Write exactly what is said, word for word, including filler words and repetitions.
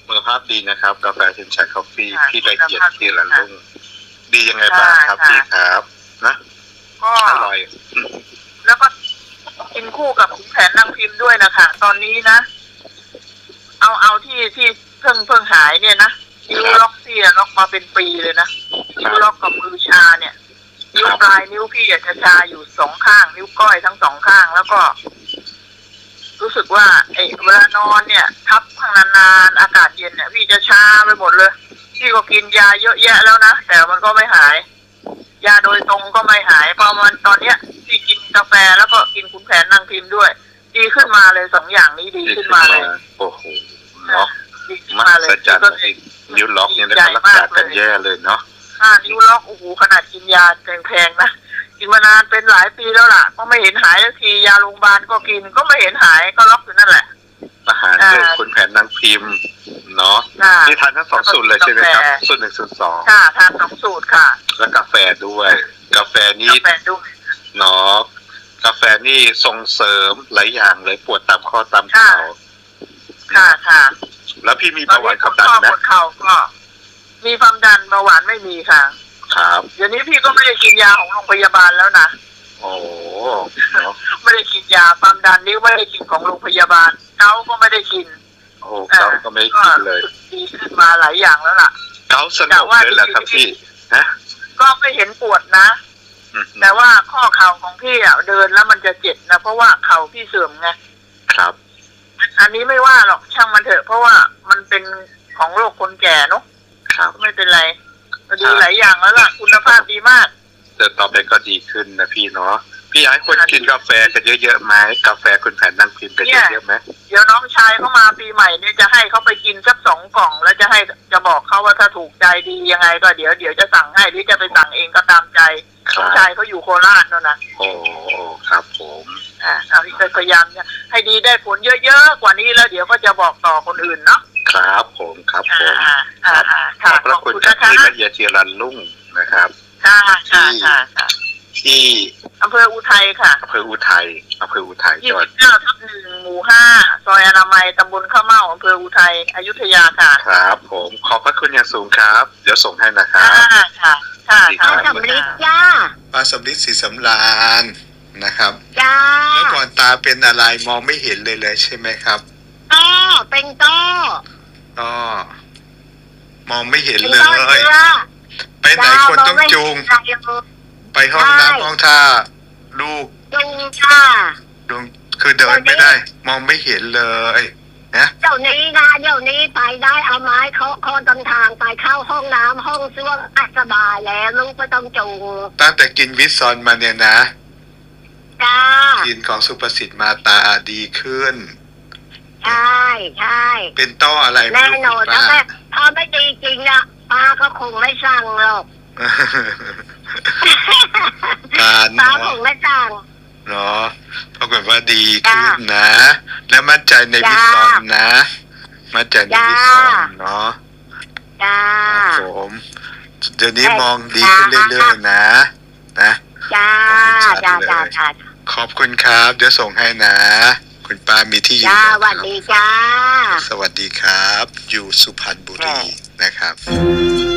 คุณภาพดีนะครับกาแฟเทนชัยคอฟฟี่ที่ละเอียดที่ละลุ่งดียังไงบ้างครับพี่ครับนะก็อร่อยแล้วก็กินคู่กับขุนแผนนางพิมพ์ด้วยนะคะตอนนี้นะเอาเอาที่ที่เพิ่งเพิ่งหายเนี่ยนะนิ้วล็อกพี่ล็อกมาเป็นปีเลยนะนิ้วล็อกกับมือชาเนี่ยนิ้วปลายนิ้วพี่จะชาอยู่สองข้างนิ้วก้อยทั้งสองข้างแล้วก็รู้สึกว่าไอ้เวลานอนเนี่ยทับข้างนานๆอากาศเย็นเนี่ยพี่จะชาไปหมดเลยพี่ก็กินยาเยอะแยะแล้วนะแต่มันก็ไม่หายยาโดยตรงก็ไม่หายพอมันตอนเนี้ยพี่กินกาแฟแล้วก็กินขุนแผนนางพิมพ์ด้วยดีขึ้นมาเลยสองอย่างนี้ดีขึ้นมาเลยโอ้โหเนาะดีขึ้นมหัมาเลยศจรรย์จริงนิ้วล็อกเนี่ยได้รักษากันแย่เลยเนาะถ้านิ้วล็อกโอ้โหขนาดกินยาแพงๆนะกินมานานเป็นหลายปีแล้วล่ะก็ไม่เห็นหายสักทียาโรงพยาบาลก็กินก็ไม่เห็นหายก็ล็อกอยู่นั่นแหละอาหารคือขุนแผนนางพิมพ์เนาะที่ทานทั้งสองสูตรเลยใช่ไหมครับสูตรหนึ่งสูตรสองค่ะทานสองสูตรค่ะแล้วกาแฟด้วยกาแฟนี่เนาะกาแฟนี่ส่งเสริมหลายอย่างเลยปวดตามข้อตามเข่าค่ะค่ะแล้วพี่มีเบาหวานความดันไหมปวดเข่าก็มีความดันเบาหวานไม่มีค่ะครับเดี๋ยวนี้พี่ก็ไม่ได้กินยาของโรงพยาบาลแล้วนะโอ้ไม่ได้กินยาความดันนิ้วไม่ได้กินของโรงพยาบาลเกาก็ไม่ได้กินโอ้เกาก็ไม่ได้กินเลยดีขึ้นมาหลายอย่างแล้วล่ะเกาสนุกเลยแหละครับพี่นะก็ไม่เห็นปวดนะแต่ว่าข้อเข่าของพี่อ่ะเดินแล้วมันจะเจ็บนะเพราะว่าเข่าพี่เสื่อมไงครับอันนี้ไม่ว่าหรอกช่างมันเถอะเพราะว่ามันเป็นของโรคคนแก่เนาะครับไม่เป็นไรดีหลายอย่างแล้วล่ะคุณภาพดีมากแต่ต่อไปก็ดีขึ้นนะพี่เนาะพี่อยากให้คนกินกาแฟกันเยอะๆไหมกาแฟคุณแผนนางพิมพ์กันเยอะๆไหมเดี๋ยวน้องชายเขามาปีใหม่เนี่ยจะให้เขาไปกินสักสองกล่องแล้วจะให้จะบอกเขาว่าถ้าถูกใจดียังไงก็เดี๋ยวเดี๋ยวจะสั่งให้หรือจะไปสั่งเองก็ตามใจน้องชายเขาอยู่โคราชนั่นนะโอ้ครับผมอ่าเอาที่พยายามเนี่ยให้ดีได้ผลเยอะๆกว่านี้แล้วเดี๋ยวก็จะบอกต่อคนอื่นเนาะครับผมครับผมอ่าอ่าขอบพระคุณที่ละเอียดที่รันลุ่งนะครับค่ะค่ะค่ะที่อำเภออุทัยค่ะอำเภออุทัยอำเภออุทัยจังหวัดยี่สิบเก้าทับหนึ่งหมู่ห้าซอยอนามัยตำบลข้าวเม่าอำเภออุทัยอยุธยาค่ะครับผมขอบพระคุณอย่างสูงครับเดี๋ยวส่งให้นะครับค่ะค่ะค่ะป้าสำลิดจ้าป้าสำลิดศรีสำราญนะครับจ้าเมื่อก่อนตาเป็นอะไรมองไม่เห็นเลยเลยใช่ไหมครับต้อเป็นต้อต้อมองไม่เห็นเลยไปไหนคนต้องจูงไปห้องน้ำห้องท่าลูกจูงค่ะจูงคือเดินไม่ได้มองไม่เห็นเลยนะเดี๋ยวนี้นะเดี๋ยวนี้ไปได้เอาไม้เขาคอต้นทางไปเข้าห้องน้ำห้องส้วมสบายแล้วลูกไม่ต้องจูงตั้งแต่กินวิตซอนมาเนี่ยนะจ้ากินของสุภสิทธิ์มาตาดีขึ้นใช่ใช่เป็นต้ออะไรแน่นอนถ้าไม่ถ้าไม่ดีจริงนะป้าก็คงไม่สั่งหรอกป้าคงไม่สั่งเนาะปรากฏว่าดีขึ้นนะและมั่นใจในวิซอนนะมั่นใจในวิซอนเนาะจ้าผมเดี๋ยวนี้มองดีขึ้นเรื่อยๆนะนะจ้าจ้าจ้าจ้าขอบคุณครับเดี๋ยวส่งให้นะคุณป้ามีที่อยู่จ้าสวัสดีจ้าสวัสดีครับอยู่สุพรรณบุรีนะครับ